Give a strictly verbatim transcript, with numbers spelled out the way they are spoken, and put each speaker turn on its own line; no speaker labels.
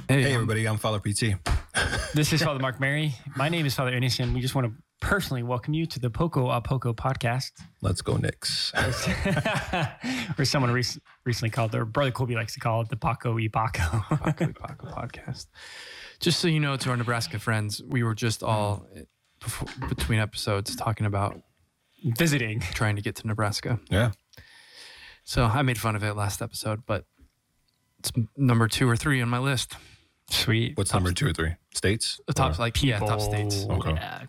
Hey,
Hey,
um,
everybody, I'm Father P T.
This is Father Mark Mary. My name is Father Ernest, and we just want to personally welcome you to the Poco a Poco podcast.
Let's go, Knicks.
Or someone rec- recently called, or Brother Colby likes to call it the Paco y Paco.
Paco y Paco podcast. Just so you know, to our Nebraska friends, we were just all before, between episodes talking about
Visiting.
trying to get to Nebraska.
Yeah.
So I made fun of it last episode, but it's number two or three on my list.
Sweet.
What's number two or three? States?
The top,
Or-
like, yeah, top states.
People.
Okay.
Yeah.